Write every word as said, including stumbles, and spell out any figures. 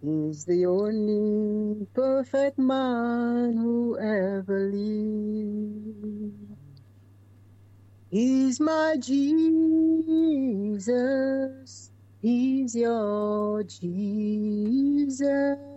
He's the only perfect man who ever lived. He's my Jesus. He's your Jesus.